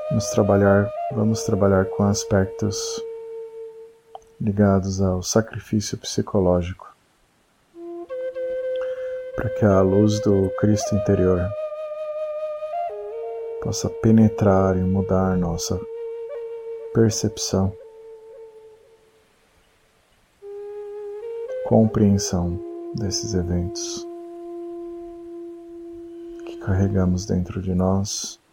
Vamos trabalhar com aspectos ligados ao sacrifício psicológico, para que a luz do Cristo interior possa penetrar e mudar nossa percepção, compreensão desses eventos que carregamos dentro de nós